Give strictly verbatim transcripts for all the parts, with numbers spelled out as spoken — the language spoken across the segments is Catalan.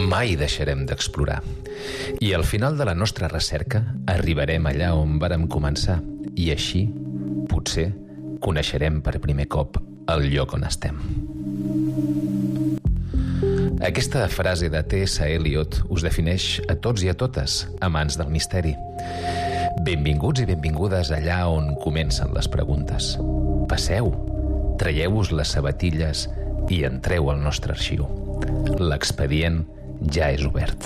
Mai deixarem d'explorar. I al final de la nostra recerca arribarem allà on vàrem començar i així, potser, coneixerem per primer cop el lloc on estem. Aquesta frase de T S Eliot us defineix a tots i a totes, amants del misteri. Benvinguts i benvingudes allà on comencen les preguntes. Passeu, traieu-vos les sabatilles i entreu al nostre arxiu. L'expedient ja és obert.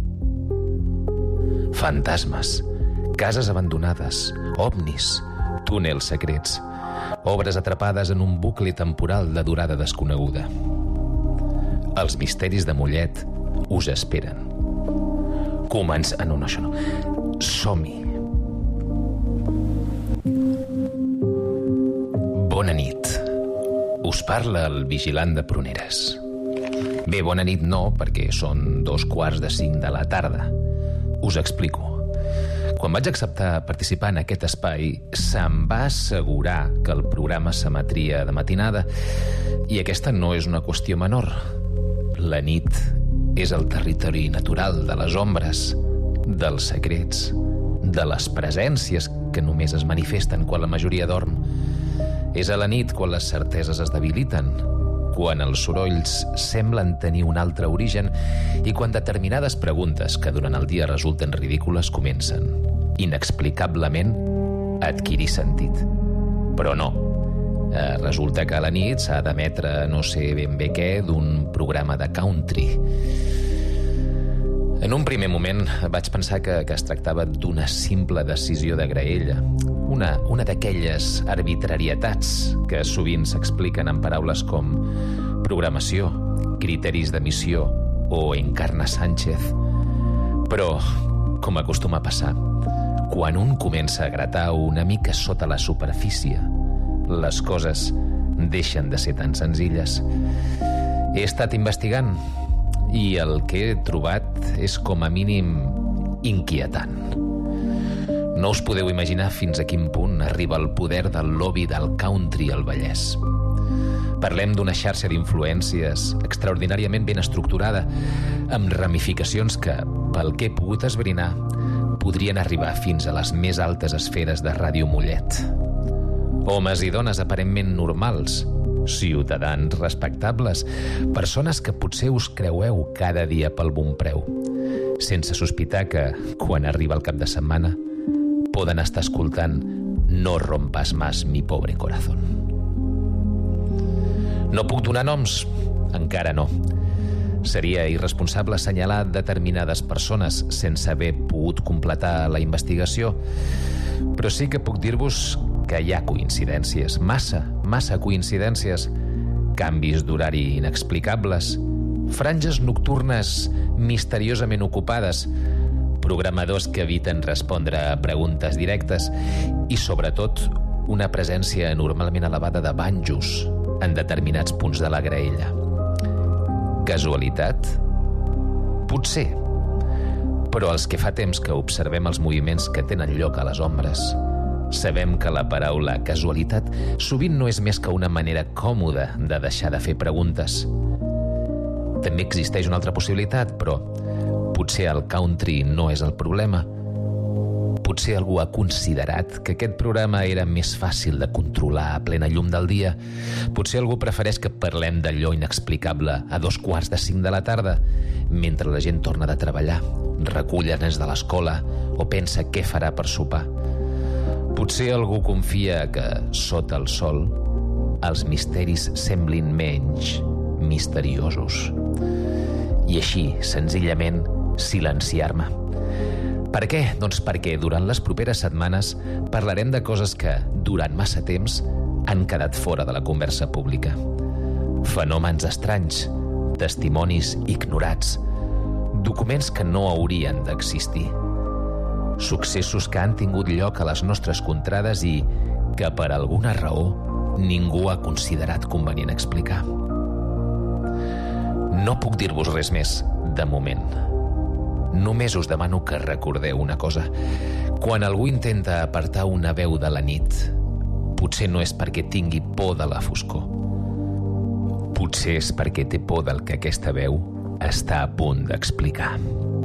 Fantasmes, cases abandonades, ovnis, túnels secrets, obres atrapades en un bucle temporal de durada desconeguda. Els misteris de Mollet us esperen. Comença... Ah, no, no, això no. Som-hi. Bona nit. Us parla el vigilant de Pruneres. Bé, bona nit no, perquè són dos quarts de cinc de la tarda. Us explico. Quan vaig acceptar participar en aquest espai, se'm va assegurar que el programa s'emetria de matinada, i aquesta no és una qüestió menor. La nit és el territori natural de les ombres, dels secrets, de les presències que només es manifesten quan la majoria dorm. És a la nit quan les certeses es debiliten, quan els sorolls semblen tenir un altre origen i quan determinades preguntes que durant el dia resulten ridícules comencen, inexplicablement, a adquirir sentit. Però no. Eh, resulta que a la nit s'ha d'emetre no sé ben bé què d'un programa de country. En un primer moment vaig pensar que, que es tractava d'una simple decisió de graella, una, una d'aquelles arbitrarietats que sovint s'expliquen en paraules com programació, criteris d'emissió o Encarna Sánchez. Però, com acostuma a passar, quan un comença a gratar una mica sota la superfície, les coses deixen de ser tan senzilles. He estat investigant i el que he trobat és com a mínim inquietant. No us podeu imaginar fins a quin punt arriba el poder del lobby del country al Vallès. Parlem d'una xarxa d'influències extraordinàriament ben estructurada, amb ramificacions que, pel que he pogut esbrinar, podrien arribar fins a les més altes esferes de Ràdio Mollet. Homes i dones aparentment normals, ciutadans respectables, persones que potser us creueu cada dia pel bon preu, sense sospitar que, quan arriba el cap de setmana, poden estar escoltant No rompas más mi pobre corazón. No puc donar noms? Encara no. Seria irresponsable assenyalar determinades persones sense haver pogut completar la investigació, però sí que puc dir-vos que hi ha coincidències, massa, massa coincidències, canvis d'horari inexplicables, franges nocturnes misteriosament ocupades, programadors que eviten respondre a preguntes directes i, sobretot, una presència normalment elevada de banjos en determinats punts de la graella. Casualitat? Potser. Però els que fa temps que observem els moviments que tenen lloc a les ombres, sabem que la paraula casualitat sovint no és més que una manera còmoda de deixar de fer preguntes. També existeix una altra possibilitat, però potser el country no és el problema. Potser algú ha considerat que aquest programa era més fàcil de controlar a plena llum del dia. Potser algú prefereix que parlem d'allò inexplicable a dos quarts de cinc de la tarda, mentre la gent torna de treballar, recull nens de l'escola o pensa què farà per sopar. Potser algú confia que, sota el sol, els misteris semblin menys misteriosos. I així, senzillament, silenciar-me. Per què? Doncs perquè durant les properes setmanes parlarem de coses que, durant massa temps, han quedat fora de la conversa pública. Fenòmens estranys, testimonis ignorats, documents que no haurien d'existir, successos que han tingut lloc a les nostres contrades i que, per alguna raó, ningú ha considerat convenient explicar. No puc dir-vos res més, de moment. Només us demano que recordeu una cosa. Quan algú intenta apartar una veu de la nit, potser no és perquè tingui por de la foscor. Potser és perquè té por del que aquesta veu està a punt d'explicar.